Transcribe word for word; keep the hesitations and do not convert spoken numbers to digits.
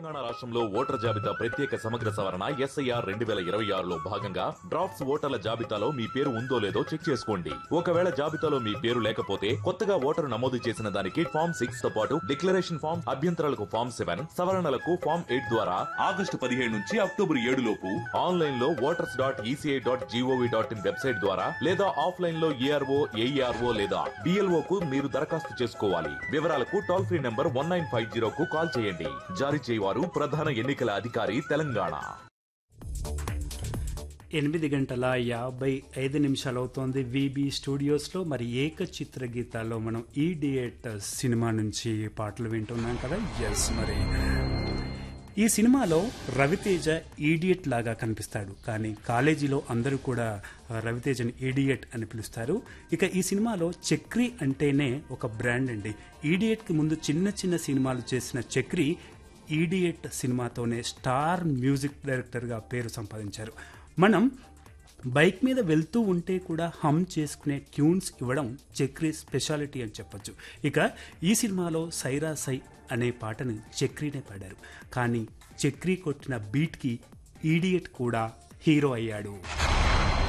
తెలంగాణ రాష్ట్రంలో ఓటర్ జాబితా ప్రత్యేక సమగ్ర సవరణ ఎస్ఐఆర్ రెండు వేల ఇరవై ఆరులో భాగంగా డ్రాఫ్ట్స్ ఓటర్ల జాబితాలో మీ పేరు ఉందో లేదో చెక్ చేసుకోండి. ఒకవేళ జాబితాలో మీ పేరు లేకపోతే కొత్తగా ఓటరు నమోదు చేసిన దానికి ఫామ్ సిక్స్ తో పాటు డిక్లరేషన్ ఫామ్, అభ్యంతరాలకు ఫామ్ సెవెన్, సవరణలకు ఫామ్ ఎయిట్ ద్వారా ఆగస్టు పదిహేడు నుంచి అక్టోబర్ ఏడు లోపు ఆన్లైన్ లో voters dot ECI dot GOV dot in website ద్వారా లేదా ఆఫ్లైన్ లో ఏఆర్ఓ ఏఈఆర్ఓ లేదా బిఎల్ఓ కు మీరు దరఖాస్తు చేసుకోవాలి. వివరాలకు toll free number one nine five zero కు కాల్ చేయండి. జారీ చేయవారు ప్రధాన ఎన్నికల అధికారి తెలంగాణ. ఎనిమిది గంటల యాభై ఐదు నిమిషాలు అవుతోంది విబి స్టూడియోస్లో. మరి ఏక చిత్ర గీతాల్లో మనం ఈడియట్ సినిమా నుంచి పాటలు వింటున్నాం కదా. ఎస్, మరి ఈ సినిమాలో రవితేజ ఈడియట్ లాగా కనిపిస్తాడు, కానీ కాలేజీలో అందరూ కూడా రవితేజని ఈడియట్ అని పిలుస్తారు. ఇక ఈ సినిమాలో చక్రి అంటేనే ఒక బ్రాండ్ అండి. ఈడియట్కి ముందు చిన్న చిన్న సినిమాలు చేసిన చక్రి ఈడియట్ సినిమాతోనే స్టార్ మ్యూజిక్ డైరెక్టర్గా పేరు సంపాదించారు. మనం బైక్ మీద వెళ్తూ ఉంటే కూడా హమ్ చేసుకునే ట్యూన్స్ ఇవ్వడం చక్రి స్పెషాలిటీ అని చెప్పొచ్చు. ఇక ఈ సినిమాలో సైరా సై అనే పాటను చక్రీనే పాడారు, కానీ చక్రీ కొట్టిన బీట్కి ఈడియట్ కూడా హీరో అయ్యాడు.